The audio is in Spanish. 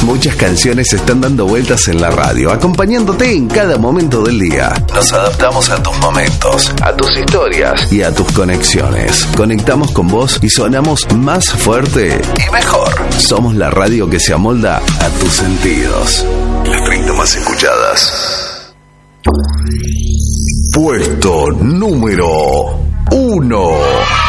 Muchas canciones están dando vueltas en la radio, acompañándote en cada momento del día. Nos adaptamos a tus momentos, a tus historias y a tus conexiones. Conectamos con vos y sonamos más fuerte y mejor. Somos la radio que se amolda a tus sentidos. Las 30 más escuchadas. Puesto número 1.